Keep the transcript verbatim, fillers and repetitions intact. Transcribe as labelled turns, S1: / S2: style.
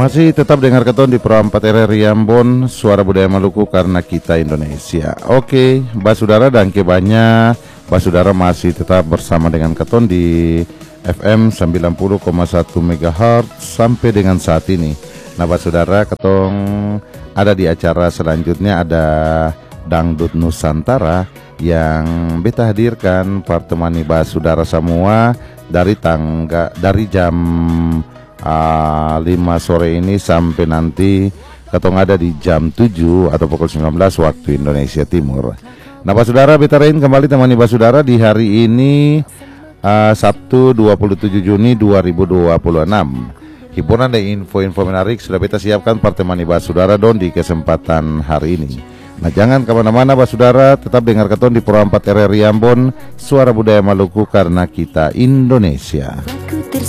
S1: Masih tetap dengar keton di Pro empat R R I Ambon, suara budaya Maluku karena kita Indonesia. Oke, Basudara dan kebanyak Basudara masih tetap bersama dengan keton di F M sembilan puluh koma satu megahertz sampai dengan saat ini. Nah Basudara, ketong ada di acara selanjutnya, ada Dangdut Nusantara yang beta hadirkan pertemani Basudara semua dari tangga dari jam Uh, lima sore ini sampai nanti ketong ada di jam tujuh atau pukul sembilan belas waktu Indonesia Timur. Nah Basudara, beta Rain kembali temani Basudara di hari ini uh, Sabtu dua puluh tujuh Juni dua ribu dua puluh enam. Hiburan dan info-info menarik sudah beta siapkan pertemani Basudara don di kesempatan hari ini. Nah jangan kemana-mana Basudara, tetap dengar keton di Pro empat R R I Ambon, suara budaya Maluku karena kita Indonesia.